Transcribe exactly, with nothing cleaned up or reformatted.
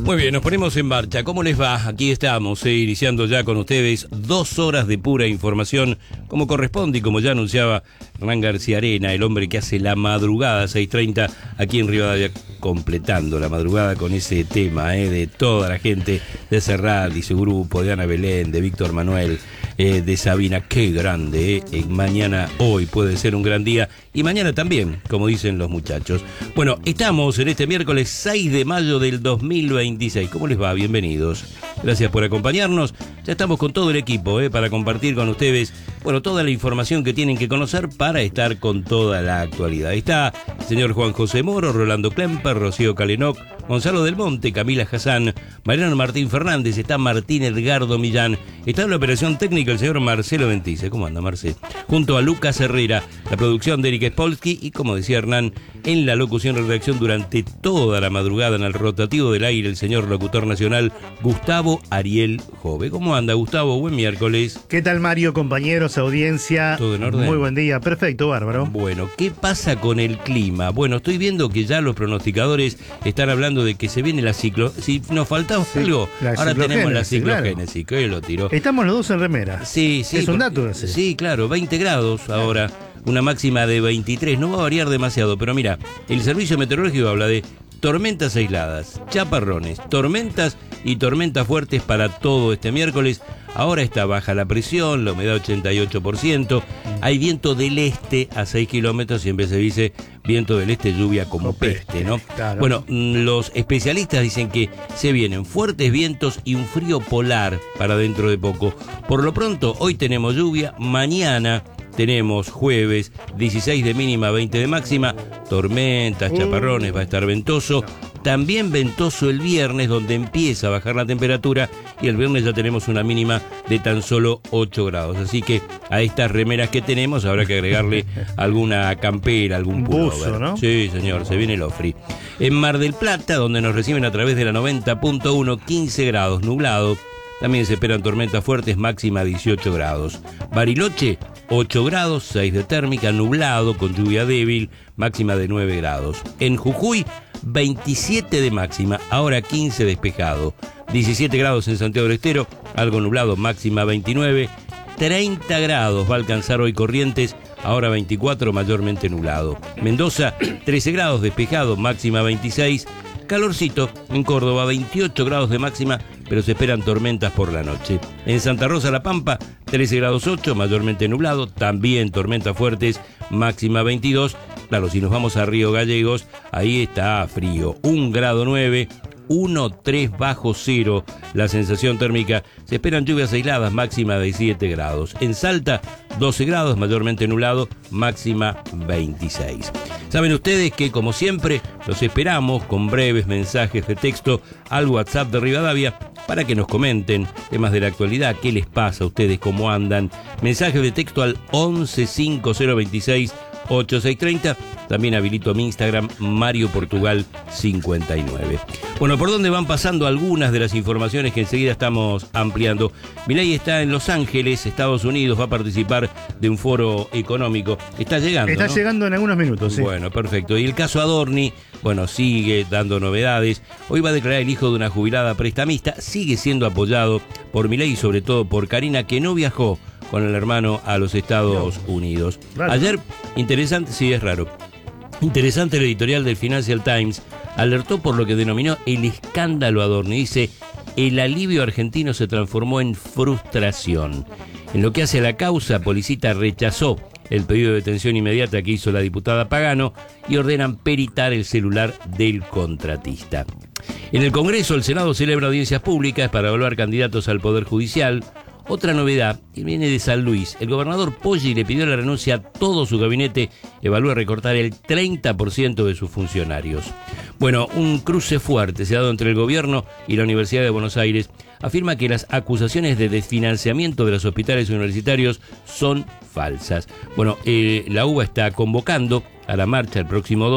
Muy bien, nos ponemos en marcha. ¿Cómo les va? Aquí estamos, eh, iniciando ya con ustedes dos horas de pura información, como corresponde y como ya anunciaba Hernán García Arena, el hombre que hace la madrugada, seis treinta, aquí en Rivadavia, completando la madrugada con ese tema eh, de toda la gente de Serrat y su grupo, de Ana Belén, de Víctor Manuel, eh, de Sabina. Qué grande, eh. Eh, mañana, hoy puede ser un gran día y mañana también, como dicen los muchachos. Bueno, estamos en este miércoles seis de mayo del dos mil veintiséis. ¿Cómo les va? Bienvenidos. Gracias por acompañarnos. Ya estamos con todo el equipo eh, para compartir con ustedes, bueno, toda la información que tienen que conocer para estar con toda la actualidad. Está el señor Juan José Moro, Rolando Klemper, Rocío Calenoc, Gonzalo Del Monte, Camila Hassan, Mariano Martín Fernández, está Martín Edgardo Millán, está en la operación técnica el señor Marcelo Ventice. ¿Cómo anda, Marcelo? Junto a Lucas Herrera, la producción de Eric Spolsky y, como decía Hernán, en la locución y redacción durante toda la madrugada en el rotativo del aire, el señor locutor nacional Gustavo Ariel Jove. ¿Cómo anda, Gustavo? Buen miércoles. ¿Qué tal, Mario, compañeros, audiencia? ¿Todo en orden? Muy buen día, perfecto, bárbaro. Bueno, ¿qué pasa con el clima? Bueno, estoy viendo que ya los pronosticadores están hablando de que se viene la ciclo... Si nos faltaba sí, algo, ahora tenemos la ciclogénesis, claro. Que hoy lo tiró. Estamos los dos en remera. Sí, sí. Es un porque, dato ese. Sí, claro, veinte grados ahora, una máxima de veintitrés, no va a variar demasiado, pero mira, el servicio meteorológico habla de tormentas aisladas, chaparrones, tormentas y tormentas fuertes para todo este miércoles. Ahora está baja la presión, la humedad ochenta y ocho por ciento, hay viento del este a seis kilómetros, siempre se dice viento del este, lluvia como peste, ¿no? Claro. Bueno, los especialistas dicen que se vienen fuertes vientos y un frío polar para dentro de poco. Por lo pronto, hoy tenemos lluvia, mañana tenemos jueves, dieciséis de mínima, veinte de máxima, tormentas, chaparrones, va a estar ventoso. También ventoso el viernes, donde empieza a bajar la temperatura, y el viernes ya tenemos una mínima de tan solo ocho grados. Así que a estas remeras que tenemos habrá que agregarle alguna campera, algún pullover, ¿no? Sí, señor, se viene el ofri. En Mar del Plata, donde nos reciben a través de la noventa punto uno, quince grados, nublado. También se esperan tormentas fuertes, máxima dieciocho grados. Bariloche, ocho grados, seis de térmica, nublado, con lluvia débil, máxima de nueve grados. En Jujuy, veintisiete de máxima, ahora quince despejado. diecisiete grados en Santiago del Estero, algo nublado, máxima veintinueve. treinta grados va a alcanzar hoy Corrientes, ahora veinticuatro, mayormente nublado. Mendoza, trece grados despejado, máxima veintiséis. Calorcito en Córdoba, veintiocho grados de máxima, pero se esperan tormentas por la noche. En Santa Rosa La Pampa, trece grados ocho, mayormente nublado, también tormentas fuertes, máxima veintidós. Claro, si nos vamos a Río Gallegos, ahí está frío, un grado nueve, uno coma tres bajo cero la sensación térmica. Se esperan lluvias aisladas, máxima de siete grados. En Salta, doce grados, mayormente nublado, máxima veintiséis. Saben ustedes que, como siempre, los esperamos con breves mensajes de texto al WhatsApp de Rivadavia para que nos comenten temas de la actualidad, qué les pasa a ustedes, cómo andan. Mensajes de texto al once cinco cero veintiséis ochenta y seis treinta. También habilito mi Instagram, Mario Portugal cincuenta y nueve. Bueno, ¿por dónde van pasando algunas de las informaciones que enseguida estamos ampliando? Milei está en Los Ángeles, Estados Unidos, va a participar de un foro económico. Está llegando, Está ¿no? llegando en algunos minutos, sí. Bueno, perfecto. Y el caso Adorni, bueno, sigue dando novedades. Hoy va a declarar el hijo de una jubilada prestamista. Sigue siendo apoyado por Milei y sobre todo por Karina, que no viajó con el hermano a los Estados no. Unidos. Raro. Ayer, interesante, sí, es raro. Interesante el editorial del Financial Times, alertó por lo que denominó el escándalo Adorni. Dice, el alivio argentino se transformó en frustración. En lo que hace a la causa, Policita rechazó el pedido de detención inmediata que hizo la diputada Pagano y ordenan peritar el celular del contratista. En el Congreso, el Senado celebra audiencias públicas para evaluar candidatos al Poder Judicial. Otra novedad que viene de San Luis. El gobernador Poggi le pidió la renuncia a todo su gabinete. Evalúa recortar el treinta por ciento de sus funcionarios. Bueno, un cruce fuerte se ha dado entre el gobierno y la Universidad de Buenos Aires. Afirma que las acusaciones de desfinanciamiento de los hospitales universitarios son falsas. Bueno, eh, la U B A está convocando a la marcha el próximo